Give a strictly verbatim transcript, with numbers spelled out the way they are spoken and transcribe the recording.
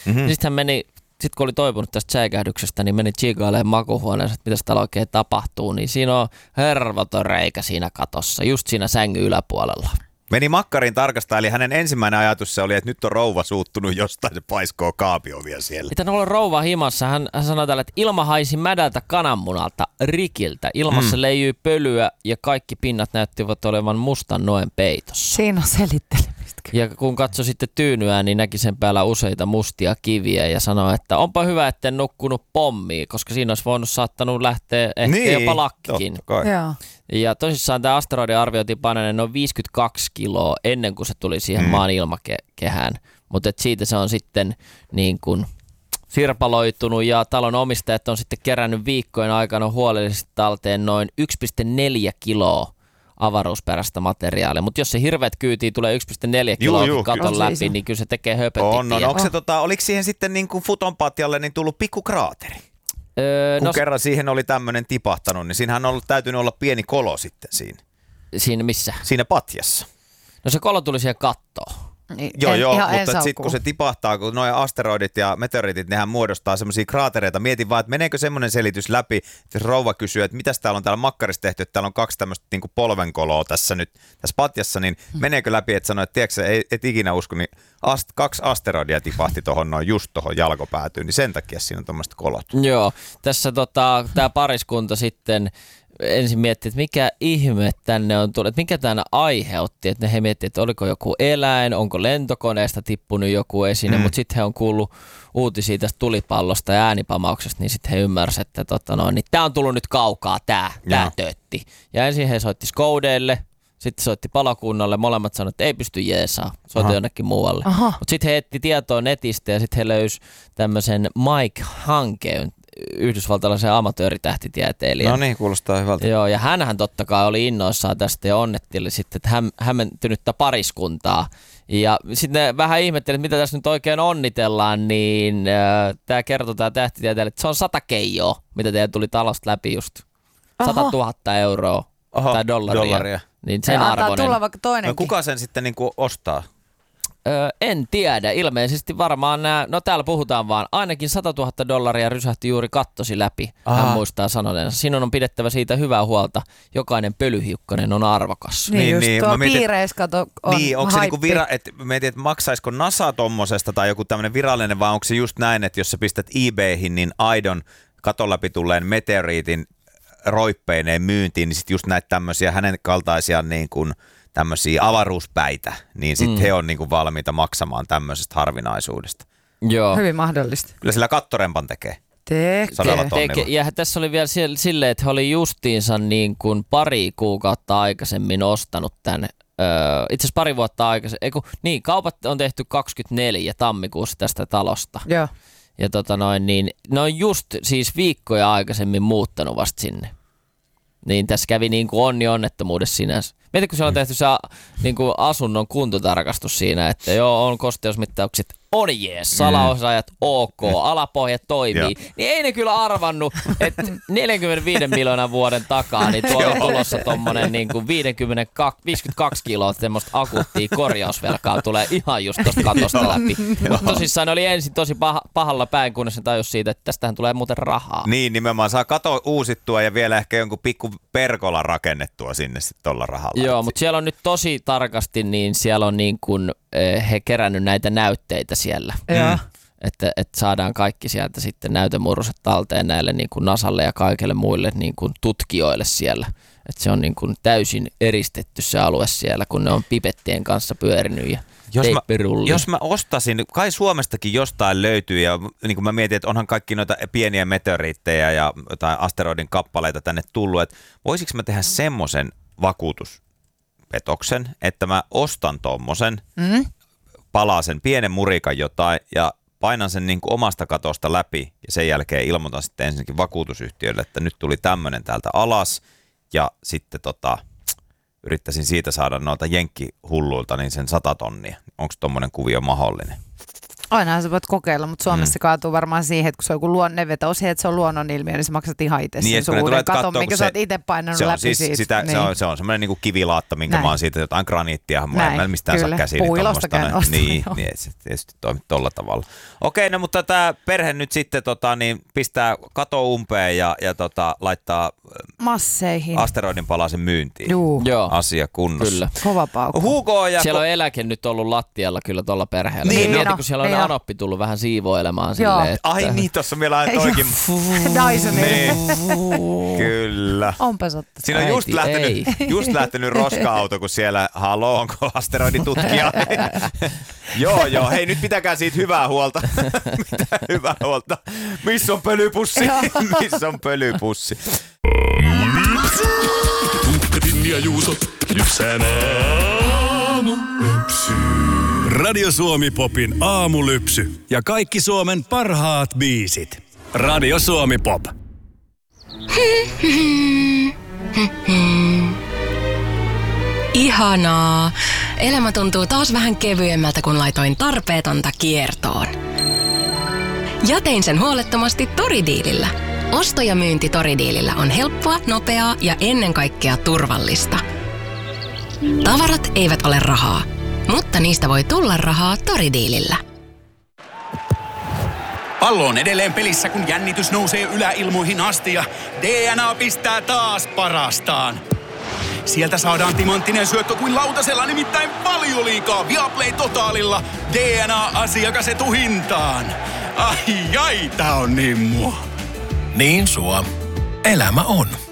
Mm-hmm. Sitten hän meni, sit kun oli toipunut tästä säikähdyksestä, niin meni tsiikailemaan makuuhuoneessa, että mitä täällä oikein tapahtuu. Niin siinä on hervoton reikä siinä katossa, just siinä sängyn yläpuolella. Meni makkarin tarkastaa, eli hänen ensimmäinen ajatus se oli, että nyt on rouva suuttunut jostain, se paiskoo kaapiovia siellä. Mitä on rouva himassa? Hän, hän sanoi tällä, että ilma haisi mädältä kananmunalta, rikiltä. Ilmassa mm. leijyi pölyä ja kaikki pinnat näyttivät olevan mustan noen peitossa. Siinä on selittelemistä. Ja kun katsoi sitten tyynyään, niin näki sen päällä useita mustia kiviä ja sanoi, että onpa hyvä, etten nukkunut pommiin, koska siinä olisi voinut saattanut lähteä ehkä niin, jopa lakkikin. Ja tosissaan tämä asteroidi arvioitiin painaneen noin viisikymmentäkaksi kiloa ennen kuin se tuli siihen mm. maan ilmakehään. Mutta siitä se on sitten niin kuin sirpaloitunut ja talon omistajat on sitten kerännyt viikkojen aikana huolellisesti talteen noin yksi pilkku neljä kiloa avaruusperäistä materiaalia. Mutta jos se hirveät kyytiin tulee yksi pilkku neljä kiloa juu, juu, katon kyllä. läpi, niin kyllä se tekee höpötipiä. On, on. Onko se, tota, oliko siihen sitten niin kuin Futonpatjalle niin tullut pikku kraateri? Öö, Kun no, kerran siihen oli tämmöinen tipahtanut, niin siinähän on ollut, täytynyt olla pieni kolo sitten siinä. Siinä missä? Siinä patjassa. No se kolo tuli siihen kattoon. Niin, joo, en, joo, mutta sitten kun se tipahtaa, kun nuo asteroidit ja meteoriitit, nehän muodostaa semmoisia kraatereita. Mietin vaan, että meneekö semmoinen selitys läpi, että rouva kysyy, että mitäs täällä on täällä makkarissa tehty, että täällä on kaksi tämmöistä niin kuin polvenkoloa tässä nyt, tässä patjassa, niin hmm. meneekö läpi, että sanoo, että tiedätkö et, et ikinä usko, niin ast, kaksi asteroidia tipahti tuohon noin just tuohon jalkopäätyyn, niin sen takia siinä on tuommoiset kolot. Joo, tässä tota, tämä pariskunta sitten ensin miettii, että mikä ihme tänne on tullut, että mikä tänne aiheutti, että he miettii, että oliko joku eläin, onko lentokoneesta tippunut joku esine, mm. mutta sitten he on kuullut uutisia tästä tulipallosta ja äänipamauksesta, niin sitten he ymmärsivät, että tota no, niin tämä on tullut nyt kaukaa, tämä, tämä töötti. Ja ensin he soitti Skoudeille, sitten soitti palokunnalle, molemmat sanoivat, että ei pysty jeesaa, soitti jonnekin muualle. Mutta sitten he etti tietoa netistä ja sitten he löysi tämmöisen Mike Hankeen, yhdysvaltalaisen amatööritähtitieteilijän. No niin, kuulostaa hyvältä. Joo, ja hänhän totta kai oli innoissaan tästä ja onnetteli sitten, että häm, hämmentynyttä pariskuntaa. Ja sitten vähän ihmetteli, että mitä tässä nyt oikein onnitellaan, niin äh, tämä kertoo tämä tähtitieteilijä, että se on sata keijoa, mitä teidän tuli talosta läpi just. Sata tuhatta euroa Oho, tai dollaria. dollaria. Niin sen arvoinen. Tulla vaikka toinenkin. No kuka sen sitten niinku ostaa? Öö, en tiedä. Ilmeisesti varmaan nämä, no täällä puhutaan vaan, ainakin sata tuhatta dollaria rysähti juuri kattosi läpi. Aha. Hän muistaa sanoneensa. Sinun on pidettävä siitä hyvää huolta. Jokainen pölyhiukkanen on arvokas. Niin, niin just niin, tuo piireiskato on Niin, onko haippi. se niinku vira, että mietin, että maksaisiko NASA tommosesta tai joku tämmöinen virallinen, vai onko se just näin, että jos sä pistät eBayhin, niin aidon katon läpi tulleen meteoriitin roippeineen myyntiin, niin sitten just näitä tämmöisiä hänen kaltaisia niin kuin tämmöisiä avaruuspäitä, niin sitten mm. he on niinku valmiita maksamaan tämmöisestä harvinaisuudesta. Joo. Hyvin mahdollista. Kyllä sillä kattorempan tekee. Tekee. Teke. Ja tässä oli vielä silleen, että he oli justiinsa niin kuin pari kuukautta aikaisemmin ostanut tämän. Öö, itse asiassa pari vuotta aikaisemmin. Eiku, niin, kaupat on tehty kaksikymmentäneljä tammikuussa tästä talosta. Joo. Ja tota noin, niin ne on just siis viikkoja aikaisemmin muuttanut vasta sinne. Niin tässä kävi niin kuin onni onnettomuudessa sinänsä. Mietitkö, kun siellä on tehty se niin kuin asunnon kuntotarkastus siinä, että joo, on kosteusmittaukset, on jees, salaosaajat ok, alapohjat toimii. Niin ei ne kyllä arvannut, että neljäkymmentäviisi miljoonan vuoden takaa niin tuolla on tulossa tommonen niin kuin viisikymmentäkaksi, viisikymmentäkaksi kiloa semmoista akuuttia korjausvelkaa tulee ihan just tosta katosta läpi. Mutta tosissaan ne oli ensin tosi pah- pahalla päin, kunnes ne tajus siitä, että tästähän tulee muuten rahaa. Niin, nimenomaan saa kato uusittua ja vielä ehkä jonkun pikku perkola rakennettua sinne sitten tuolla rahalla. Joo, mutta siellä on nyt tosi tarkasti, niin siellä on niin kuin he kerännyt näitä näytteitä siellä. Mm. Että, että saadaan kaikki sieltä sitten näytemurroset talteen näille niin kuin NASAlle ja kaikille muille niin kuin tutkijoille siellä. Että se on niin kuin täysin eristetty se alue siellä, kun ne on pipettien kanssa pyörinyt ja jos mä, teippirullin. jos mä ostasin, kai Suomestakin jostain löytyy ja niin kuin mä mietin, että onhan kaikki noita pieniä meteoriitteja ja jotain asteroidin kappaleita tänne tullut, että voisiko mä tehdä semmoisen vakuutuspetoksen, että mä ostan tommosen, mm. palaa sen pienen murikan jotain ja painan sen niin kuin omasta katosta läpi ja sen jälkeen ilmoitan sitten ensinnäkin vakuutusyhtiölle, että nyt tuli tämmöinen täältä alas ja sitten tota, yrittäisin siitä saada noilta jenkkihulluilta niin sen sata tonnia. Onko tommoinen kuvio mahdollinen? Ainahan sä voit kokeilla, mutta Suomessa mm. kaatuu varmaan siihen, että kun se on joku luon, ne vetoo siihen, että se on luonnonilmiö, niin sä maksat ihan itse niin, sen suuren katon, minkä sä oot itse painanut läpi siis siitä. Sitä, niin. se, on, se on semmoinen niinku kivilaatta, minkä Näin. mä oon siitä, jotain graniittia, mä en mistään Kyllä. saa käsiin. Puilosta käyn ostamaan. Niin, niin se tietysti toimii tolla tavalla. Okei, no mutta tää perhe nyt sitten tota, niin pistää kato umpeen ja, ja tota, laittaa masseihin asteroidin palasen myyntiin. Juu. Joo. Asia kunnossa. Kyllä. Kova paukku. Hugo ja siellä on eläke nyt ollut lattialla kyllä tuolla perheellä. Niin, Mieti, no, kun siellä on niin Anoppi tullut vähän siivoilemaan Joo. silleen. Että... Ai niin, tossa vielä aina toikin. Dysonin. Niin. Kyllä. Onpa sotta. Siinä on just Äiti, lähtenyt, just lähtenyt roska-auto, kun siellä, haloo, onko asteroiditutkija? Joo, joo, hei nyt pitäkää siitä hyvää huolta. Mitä hyvää huolta? Missä on pölypussi? Missä on pölypussi? Tukkatin ja Juuso, lypsää aamulypsy. Radio Suomi Popin aamulypsy ja kaikki Suomen parhaat biisit. Radio Suomi Pop. Ihanaa. Elämä tuntuu taas vähän kevyemmältä, kun laitoin tarpeetonta kiertoon. Ja tein sen huolettomasti Toridiilillä. Osto- ja myynti Toridiilillä on helppoa, nopeaa ja ennen kaikkea turvallista. Tavarat eivät ole rahaa, mutta niistä voi tulla rahaa Toridiilillä. Pallo on edelleen pelissä, kun jännitys nousee yläilmoihin asti ja D N A pistää taas parastaan. Sieltä saadaan timanttinen syöttö kuin lautasella, nimittäin Valioliigaa Viaplay Totaalilla. D N A-asiakas etuhintaan. Ai ai, tää on niin mua. Niin sua. Elämä on.